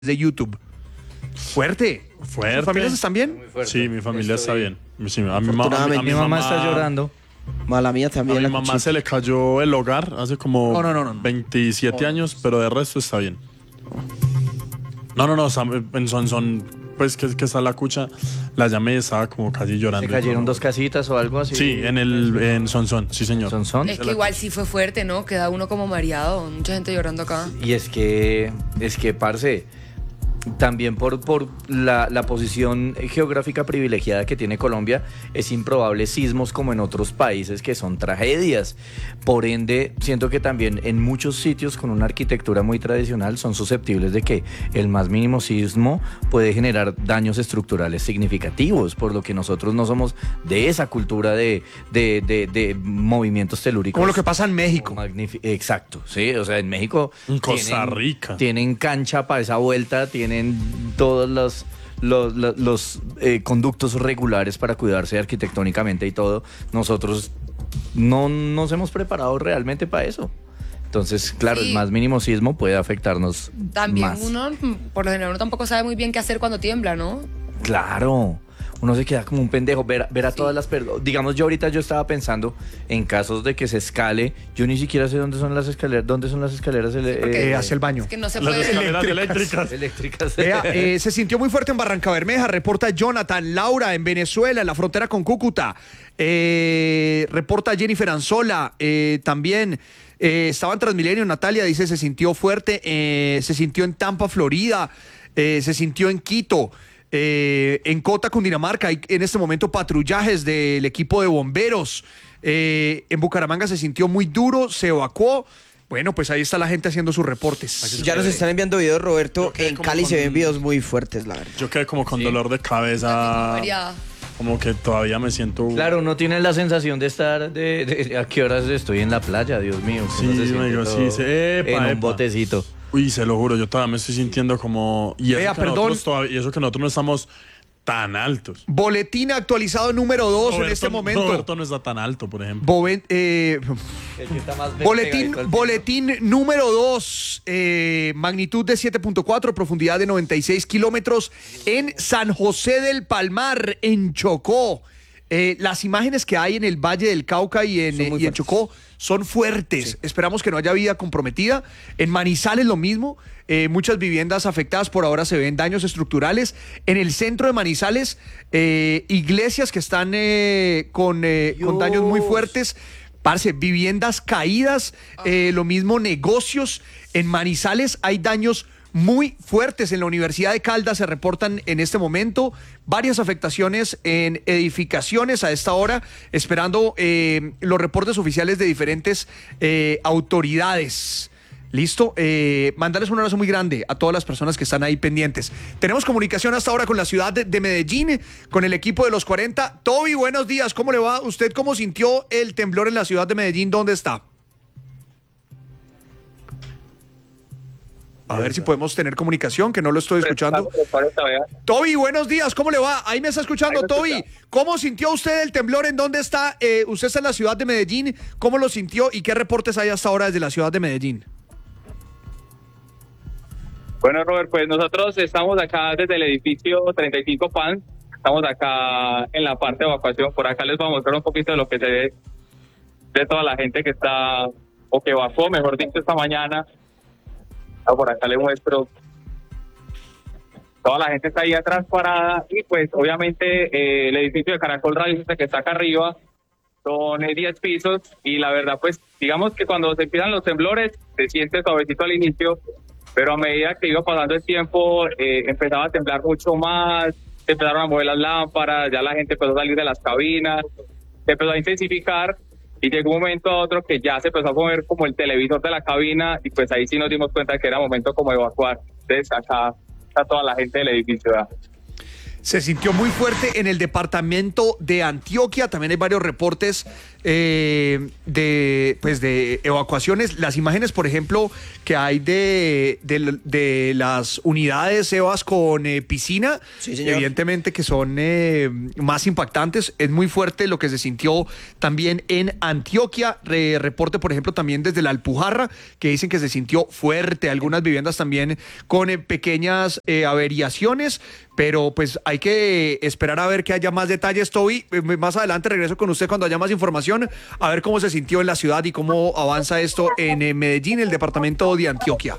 de YouTube. Fuerte. ¿Sus familias están bien? Sí, mi familia está bien. Sí, a mi mamá está llorando. La mía también. A mi mamá se le cayó el hogar hace como 27 años, pero de resto está bien. No, en Sonsón, pues que está la cucha, la llamé y estaba como casi llorando. ¿Se cayeron dos casitas o algo así? Sí, en Sonsón, sí señor. ¿Sonsón? Es que igual sí fue fuerte, ¿no? Queda uno como mareado, mucha gente llorando acá. Y es que, parce, también por la posición geográfica privilegiada que tiene Colombia, es improbable sismos como en otros países que son tragedias. Por ende, siento que también en muchos sitios con una arquitectura muy tradicional son susceptibles de que el más mínimo sismo puede generar daños estructurales significativos, por lo que nosotros no somos de esa cultura de movimientos telúricos. Como lo que pasa en México. Exacto, sí, o sea, en México. En Costa Rica. Tienen cancha para esa vuelta, tienen todos los conductos regulares para cuidarse arquitectónicamente y todo. Nosotros no nos hemos preparado realmente para eso. Entonces, claro, sí, el más mínimo sismo puede afectarnos también más. Uno, por lo general, uno tampoco sabe muy bien qué hacer cuando tiembla, ¿no? Claro. Uno se queda como un pendejo, ver a todas las personas. Digamos, yo ahorita estaba pensando en casos de que se escale, yo ni siquiera sé dónde son las escaleras hacia el baño. Es que no se puede. Las escaleras eléctricas. Se sintió muy fuerte en Barranca Bermeja, reporta Jonathan. Laura en Venezuela, en la frontera con Cúcuta. Reporta Jennifer Anzola, también. Estaba en Transmilenio, Natalia dice se sintió fuerte, se sintió en Tampa, Florida, se sintió en Quito. En Cota, Cundinamarca, hay en este momento patrullajes del equipo de bomberos. En Bucaramanga se sintió muy duro, se evacuó. Bueno, pues ahí está la gente haciendo sus reportes. Ya nos están enviando videos, Roberto. En Cali se ven videos muy fuertes, la verdad. Yo quedé como con dolor de cabeza. Como que todavía me siento... Claro, uno tiene la sensación de estar... ¿A qué horas estoy en la playa? Dios mío. Sí, en un botecito. Uy, se lo juro, yo todavía me estoy sintiendo como... Y eso que nosotros no estamos tan altos. Boletín actualizado número 2 en este momento. Roberto no está tan alto, por ejemplo. Boletín número 2, magnitud de 7.4, profundidad de 96 kilómetros en San José del Palmar, en Chocó. Las imágenes que hay en el Valle del Cauca y en Chocó son fuertes. Sí. Esperamos que no haya vida comprometida. En Manizales lo mismo. Muchas viviendas afectadas. Por ahora se ven daños estructurales. En el centro de Manizales, iglesias que están con daños muy fuertes. Parce, viviendas caídas. Lo mismo negocios. En Manizales hay daños muy fuertes. En la Universidad de Caldas se reportan en este momento varias afectaciones en edificaciones a esta hora, esperando los reportes oficiales de diferentes autoridades. Listo, mandarles un abrazo muy grande a todas las personas que están ahí pendientes. Tenemos comunicación hasta ahora con la ciudad de Medellín, con el equipo de los 40. Toby, buenos días, ¿cómo le va? ¿Usted cómo sintió el temblor en la ciudad de Medellín? ¿Dónde está? A ver si podemos tener comunicación, que no lo estoy escuchando. Toby, buenos días, ¿cómo le va? Ahí me está escuchando, Toby. ¿Cómo sintió usted el temblor? ¿En dónde está? Usted está en la ciudad de Medellín. ¿Cómo lo sintió y qué reportes hay hasta ahora desde la ciudad de Medellín? Bueno, Robert, pues nosotros estamos acá desde el edificio 35 PAN. Estamos acá en la parte de evacuación. Por acá les voy a mostrar un poquito de lo que se ve de toda la gente que está, o que evacuó, mejor dicho, esta mañana. Por acá les muestro. Toda la gente está ahí atrás parada y pues obviamente el edificio de Caracol Radio, que está acá arriba, son 10 pisos y la verdad pues digamos que cuando se empiezan los temblores se siente suavecito al inicio, pero a medida que iba pasando el tiempo empezaba a temblar mucho más, se empezaron a mover las lámparas, ya la gente empezó a salir de las cabinas, se empezó a intensificar. Y llegó un momento a otro que ya se empezó a mover como el televisor de la cabina y pues ahí sí nos dimos cuenta que era momento como de evacuar. Entonces acá está toda la gente del edificio. ¿Verdad? Se sintió muy fuerte en el departamento de Antioquia. También hay varios reportes de evacuaciones. Las imágenes, por ejemplo, que hay de las unidades, Sebas, con piscina, Sí, señor. evidentemente que son más impactantes. Es muy fuerte lo que se sintió también en Antioquia. Reporte, por ejemplo, también desde la Alpujarra, que dicen que se sintió fuerte. Algunas viviendas también con pequeñas averiaciones, pero pues hay que esperar a ver que haya más detalles, Toby. Más adelante regreso con usted cuando haya más información, a ver cómo se sintió en la ciudad y cómo avanza esto en Medellín, el departamento de Antioquia.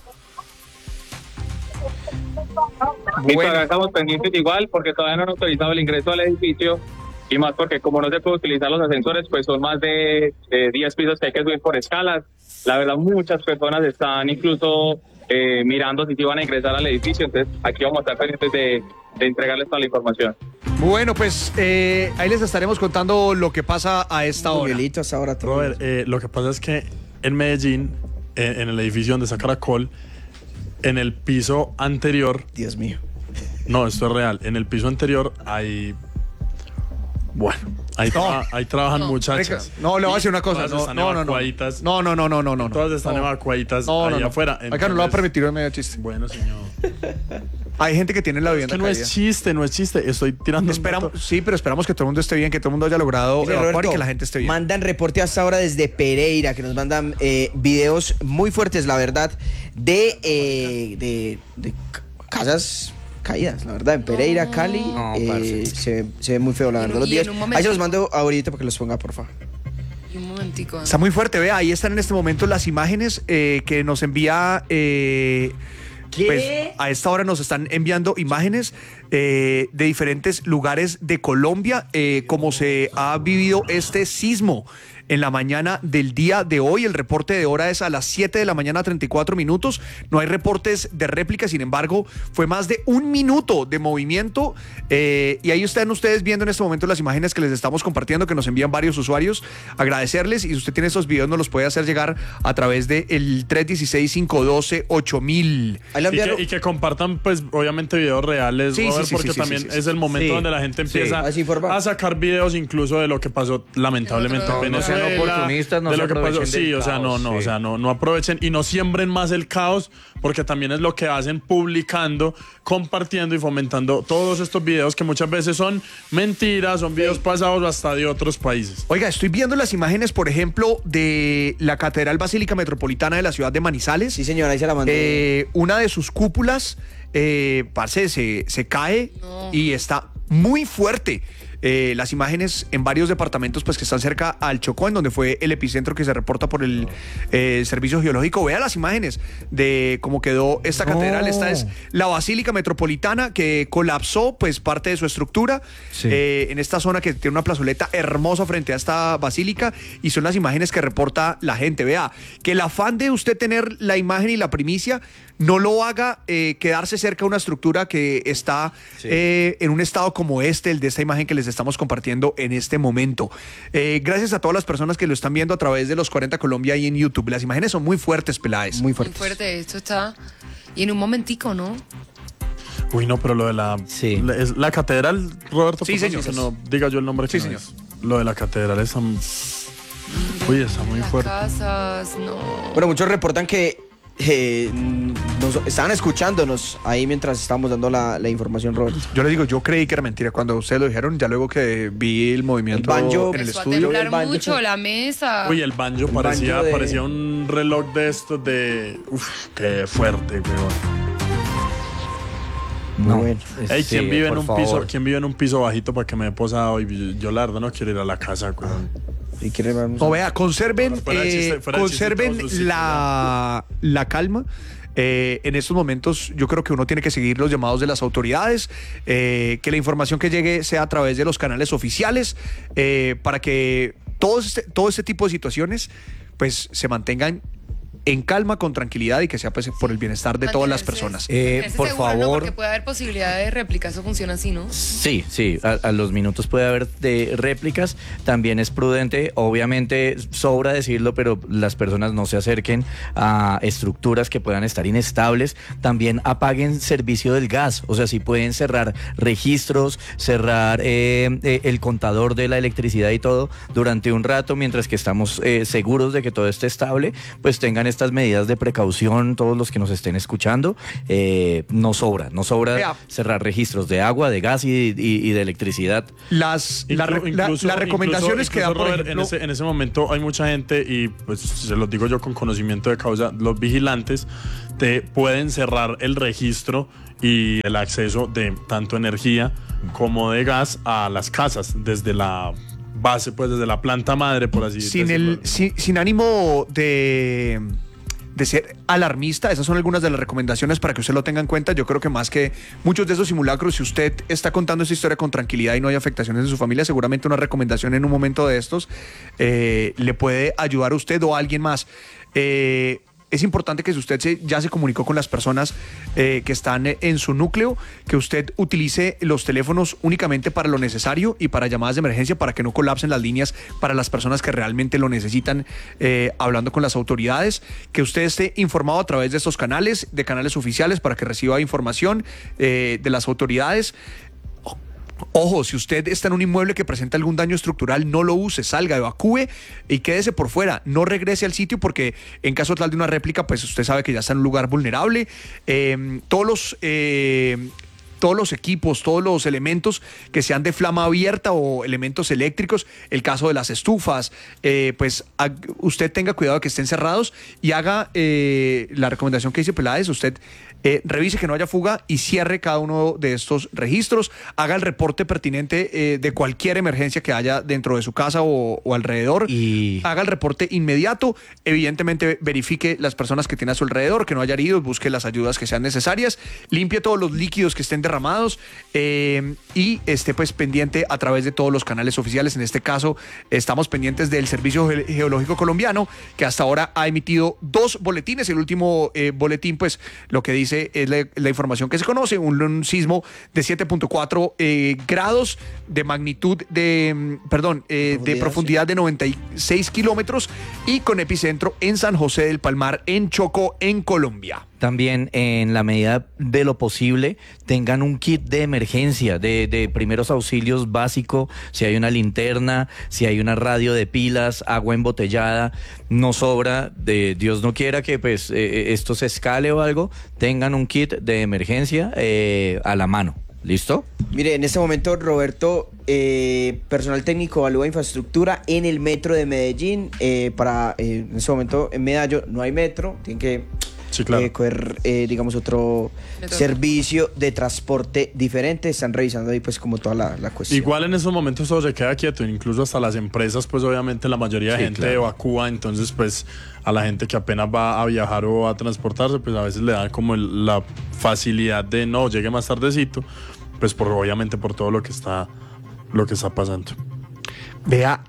Y todavía estamos pendientes igual porque todavía no han autorizado el ingreso al edificio y más porque como no se puede utilizar los ascensores, pues son más de 10 pisos que hay que subir por escalas. La verdad, muchas personas están incluso mirando si van a ingresar al edificio, entonces aquí vamos a estar pendientes de entregarles toda la información. Bueno, pues ahí les estaremos contando lo que pasa a esta hora. Miguelito, hasta ahora todo. Robert, lo que pasa es que en Medellín, en el edificio donde está Caracol, en el piso anterior, Dios mío. no, esto es real, en el piso anterior hay, bueno, ahí trabajan muchachas. No, le voy a decir una cosa. Todas están evacuaditas. No. Todas están evacuaditas ahí afuera. Acá no lo va a permitir en medio chiste. Bueno, señor. Hay gente que tiene la vivienda no caída. es chiste. Estoy tirando. Sí, pero esperamos que todo el mundo esté bien, que todo el mundo haya logrado Dice evacuar Roberto, y que la gente esté bien. mandan reporte hasta ahora desde Pereira, que nos mandan videos muy fuertes, la verdad, de casas caídas, la verdad, en Pereira, Cali. No, parce. se ve muy feo, la verdad, los y días. en un momento- Ahí se los mando ahorita para que los ponga, por favor. Y un momentico. Está muy fuerte, vea, ahí están en este momento las imágenes que nos envía... Pues a esta hora nos están enviando imágenes de diferentes lugares de Colombia, cómo se ha vivido este sismo en la mañana del día de hoy. El reporte de hora es a las 7 de la mañana, 34 minutos. No hay reportes de réplica, sin embargo, fue más de 1 minuto de movimiento. Y ahí están ustedes viendo en este momento las imágenes que les estamos compartiendo, que nos envían varios usuarios. Agradecerles, y si usted tiene esos videos, nos los puede hacer llegar a través del 316-512-8000. Ahí lo enviaron. Y que compartan, pues, obviamente, videos reales, Sí, Robert, sí, porque sí, también sí. es el momento Sí. donde la gente empieza Así informa. a sacar videos incluso de lo que pasó lamentablemente en No, no Venezuela. sean oportunistas, no de se lo que pasó. aprovechen Sí, del o sea, caos, sí. no aprovechen y no siembren más el caos, porque también es lo que hacen publicando, compartiendo y fomentando todos estos videos que muchas veces son mentiras, son videos pasados hasta de otros países. Oiga, estoy viendo las imágenes, por ejemplo, de la Catedral Basílica Metropolitana de la ciudad de Manizales. Sí, señora, ahí se la mandé. Una de sus cúpulas, parce, se cae No. y está muy fuerte. Las imágenes en varios departamentos pues que están cerca al Chocó, en donde fue el epicentro que se reporta por el Servicio Geológico. Vea las imágenes de cómo quedó esta catedral. Esta es la Basílica Metropolitana, que colapsó pues parte de su estructura en esta zona, que tiene una plazoleta hermosa frente a esta basílica, y son las imágenes que reporta la gente. Vea, que el afán de usted tener la imagen y la primicia no lo haga quedarse cerca de una estructura que está en un estado como el de esta imagen que les estamos compartiendo en este momento. Gracias a todas las personas que lo están viendo a través de los 40 Colombia y en YouTube. Las imágenes son muy fuertes, Peláez. Muy Muy fuertes. fuerte, esto está. Y en un momentico, ¿no? Uy, no, pero lo de la... Sí. ¿Es la catedral, Roberto? Sí, por favor, señor. que no diga yo el nombre. Sí, que no señor. es. Lo de la catedral es... Uy, está muy Las fuerte. casas, no. Bueno, muchos reportan que nos estaban escuchándonos ahí mientras estábamos dando la información, Robert. Yo les digo, yo creí que era mentira cuando ustedes lo dijeron, ya luego que vi el movimiento El banjo en el Empezó a estudio. temblar el banjo. mucho la mesa. Uy, el banjo parecía, banjo de- parecía un reloj de estos de... Uf, qué fuerte, weón. No. Bueno. Ey, ¿quién Sí, vive en por un favor. piso? ¿Quién vive en un piso bajito para que me dé posada hoy? Yo la verdad no quiero ir a la casa, weón. ¿Y quiere vamos No, vea, conserven, Fuera de chiste, fuera de chiste, conserven todos sus sitios, la calma. En estos momentos yo creo que uno tiene que seguir los llamados de las autoridades, que la información que llegue sea a través de los canales oficiales, para que todo este tipo de situaciones pues se mantengan en calma, con tranquilidad y que sea pues por el bienestar de todas las personas. Por seguro, ¿no? favor. Porque puede haber posibilidad de réplica, eso funciona así, ¿no? Sí, a los minutos puede haber de réplicas. También es prudente, obviamente sobra decirlo, pero las personas no se acerquen a estructuras que puedan estar inestables. También apaguen servicio del gas, o sea, si pueden cerrar registros, cerrar el contador de la electricidad y todo durante un rato, mientras que estamos seguros de que todo esté estable, pues tengan estas medidas de precaución todos los que nos estén escuchando. No sobra Vea. cerrar registros de agua, de gas y de electricidad. Las recomendaciones que da, por Robert, ejemplo, en ese momento hay mucha gente, y pues se los digo yo con conocimiento de causa, los vigilantes te pueden cerrar el registro y el acceso de tanto energía como de gas a las casas desde la base, pues desde la planta madre, por así decirlo. sin ánimo de ser alarmista, esas son algunas de las recomendaciones para que usted lo tenga en cuenta. Yo creo que más que muchos de esos simulacros, si usted está contando esa historia con tranquilidad y no hay afectaciones en su familia, seguramente una recomendación en un momento de estos le puede ayudar a usted o a alguien más. Es importante que si usted ya se comunicó con las personas que están en su núcleo, que usted utilice los teléfonos únicamente para lo necesario y para llamadas de emergencia, para que no colapsen las líneas para las personas que realmente lo necesitan, hablando con las autoridades, que usted esté informado a través de estos canales, de canales oficiales, para que reciba información de las autoridades. Ojo, si usted está en un inmueble que presenta algún daño estructural, no lo use, salga, evacúe y quédese por fuera. No regrese al sitio porque en caso tal de una réplica, pues usted sabe que ya está en un lugar vulnerable. Todos los equipos, todos los elementos que sean de flama abierta o elementos eléctricos, el caso de las estufas, pues usted tenga cuidado de que estén cerrados y haga la recomendación que dice Peláez, usted revise que no haya fuga y cierre cada uno de estos registros, haga el reporte pertinente de cualquier emergencia que haya dentro de su casa o alrededor, haga el reporte inmediato, evidentemente verifique las personas que tiene a su alrededor, que no haya heridos, busque las ayudas que sean necesarias, limpie todos los líquidos que estén derramados y esté pues pendiente a través de todos los canales oficiales. En este caso estamos pendientes del Servicio Geológico Colombiano, que hasta ahora ha emitido 2 boletines. El último boletín pues lo que dice es la información que se conoce, un sismo de 7.4 grados de magnitud de profundidad de 96 kilómetros y con epicentro en San José del Palmar, en Chocó, en Colombia. También, en la medida de lo posible, tengan un kit de emergencia, de primeros auxilios básico, si hay una linterna, si hay una radio de pilas, agua embotellada, no sobra, Dios no quiera que pues esto se escale o algo, tengan un kit de emergencia a la mano. ¿Listo? Mire, en este momento, Roberto, personal técnico evalúa infraestructura en el metro de Medellín. En este momento en Medallo no hay metro, tienen que coger, digamos, otro servicio de transporte diferente. Están revisando ahí pues como toda la cuestión. Igual en esos momentos todo se queda quieto, incluso hasta las empresas, pues obviamente la mayoría de gente evacúa, entonces pues a la gente que apenas va a viajar o a transportarse, pues a veces le dan como la facilidad de no, llegue más tardecito, pues obviamente por todo lo que está pasando. Vea,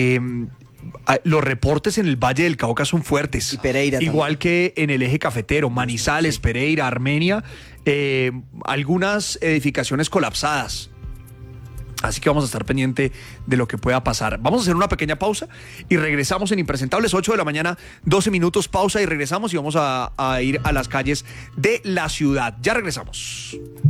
los reportes en el Valle del Cauca son fuertes. Y Pereira igual que en el eje cafetero, Manizales, Pereira, Armenia, algunas edificaciones colapsadas. Así que vamos a estar pendiente de lo que pueda pasar. Vamos a hacer una pequeña pausa y regresamos en Impresentables, 8 de la mañana, 12 minutos, pausa y regresamos y vamos a ir a las calles de la ciudad. Ya regresamos.